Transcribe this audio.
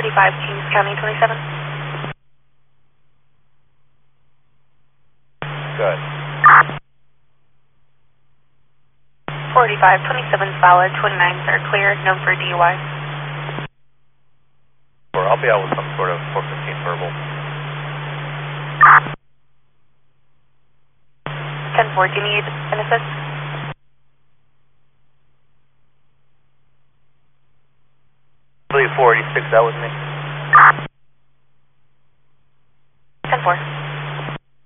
45 Kings County 27. Good. 45 27 solid, 29s are clear, known for DUI. I'll be out with some sort of 415 verbal. 10-4, do you need an assist? I believe 486, that was me. 10-4.